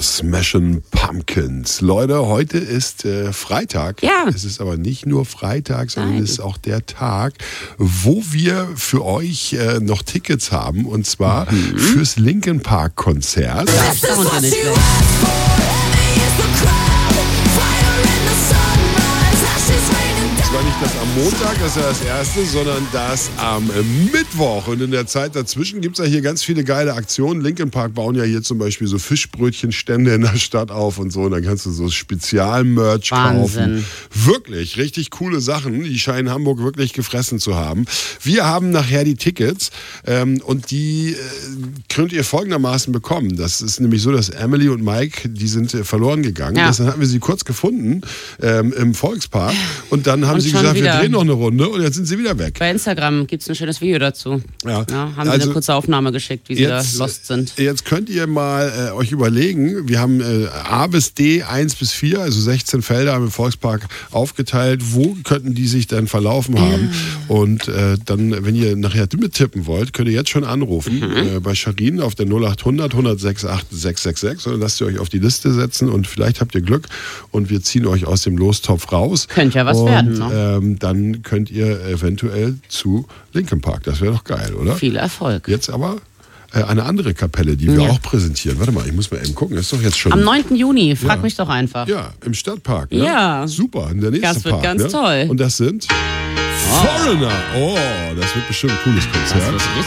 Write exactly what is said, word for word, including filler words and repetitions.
Smashing Pumpkins. Leute, heute ist äh, Freitag. Ja. Es ist aber nicht nur Freitag, sondern Nein. es ist auch der Tag, wo wir für euch äh, noch Tickets haben. Und zwar mhm. fürs Linkin Park Konzert. Das ist nicht schlecht. Das war nicht das am Montag, das ist ja das erste, sondern das am Mittwoch. Und in der Zeit dazwischen gibt es ja hier ganz viele geile Aktionen. Linkin Park bauen ja hier zum Beispiel so Fischbrötchenstände in der Stadt auf und so. Und dann kannst du so Spezialmerch kaufen. Wirklich, richtig coole Sachen. Die scheinen Hamburg wirklich gefressen zu haben. Wir haben nachher die Tickets ähm, und die äh, könnt ihr folgendermaßen bekommen. Das ist nämlich so, dass Emily und Mike, die sind äh, verloren gegangen. Ja. Deshalb hatten wir sie kurz gefunden ähm, im Volkspark. Und dann haben Und sie schon gesagt, wieder. wir drehen noch eine Runde und jetzt sind sie wieder weg. Bei Instagram gibt es ein schönes Video dazu. Ja. Ja, haben Also sie eine kurze Aufnahme geschickt, wie sie jetzt, da lost sind. Jetzt könnt ihr mal äh, euch überlegen, wir haben äh, A bis D, eins bis vier, also sechzehn Felder im Volkspark aufgeteilt. Wo könnten die sich dann verlaufen haben? Ja. Und äh, dann, wenn ihr nachher mittippen wollt, könnt ihr jetzt schon anrufen mhm. äh, bei Scharin auf der null acht hundert, hundertsechs, acht sechs sechs sechs. Oder lasst ihr euch auf die Liste setzen und vielleicht habt ihr Glück und wir ziehen euch aus dem Lostopf raus. Könnte ja was und, werden, ne? Ähm, dann könnt ihr eventuell zu Linkin Park. Das wäre doch geil, oder? Viel Erfolg. Jetzt aber äh, eine andere Kapelle, die wir ja. auch präsentieren. Warte mal, ich muss mal eben gucken. Das ist doch jetzt schon. Am neunten Juni, frag ja. mich doch einfach. Ja, im Stadtpark. Ne? Ja. Super, in der nächste Das wird Park. ganz ne? toll. Und das sind Oh. Foreigner. Oh, das wird bestimmt ein cooles Konzert. Das wird